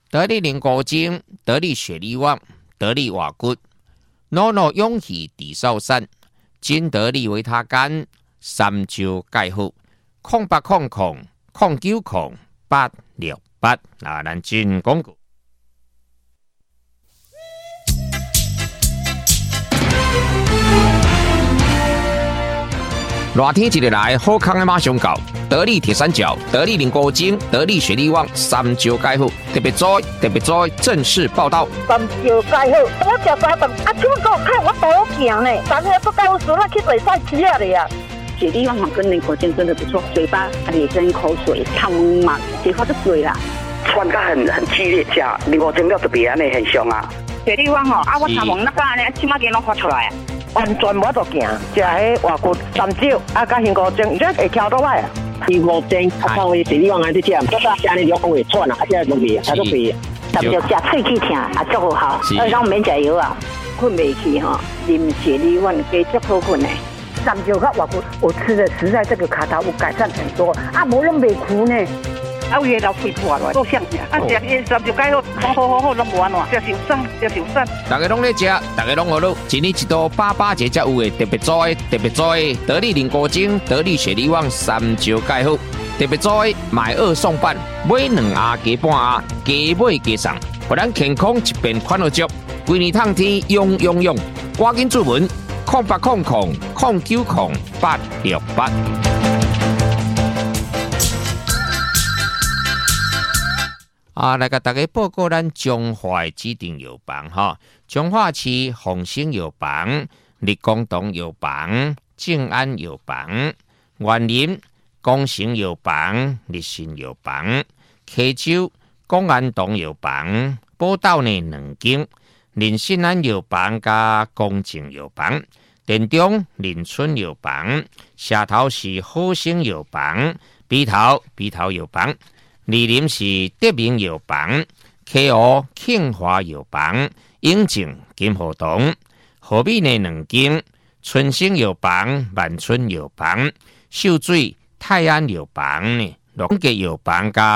得力灵果精、得力雪力旺、得力瓦骨、诺诺勇气地少散、金得力维他干、三招介好，0800090868啊，咱进广告。热天一日来，好康的马上到。得力铁三角、得力灵果精、得力雪力旺三招介好，特别在正式报道。 三招介好，我食三顿，啊，怎么给我看我多行呢？昨天不告诉我去比赛吃了呀。 雪力旺跟灵果精真的不错，嘴巴咧真口水，汤嘛，结果就水啦。 喘得很激烈，吃灵果精了特别安尼很凶啊。 雪力旺啊，我头毛那个安尼，起码给拢发出来。 完全无得行，食迄外骨三招，啊，甲香菇精，这会翘倒来啊。 灵果精，啊，靠位雪力旺安尼吃，不是安尼就讲会喘啊，啊，这拢味，啊，都味。 咱就食喙齿疼，啊，足好，咱免食药啊，困袂去哈，啉雪力旺加足好困的。 三招甲外骨，我吃的实在这个卡头有改善很多，啊，无拢袂苦呢。 啊，有诶老肺破落，够像啊！食伊三招介好，好，拢无安怎，食受伤。 大家拢咧食，大家拢学到，一年一度88节才有诶特别做诶，得力灵果精、得力雪力旺三招介好，特别做诶买2送半，买2盒加半盒，加买加送，互咱健康一边款乐足，规年通天用，赶紧注文0800090868。来甲大家报告咱彰化的指定药房哈，彰化市丰兴药房、立功堂药房、静安药房、园林光成药房、立信药房、溪州公安堂药房、宝岛呢2间，林信安药房加公正药房、田中林村药房、社头市好生药房、鼻头药房。二林是德明药房、KO 庆华药房、永靖金河堂、河美呢2间、春生药房、万春药房、秀水泰安药房呢，龙吉药房加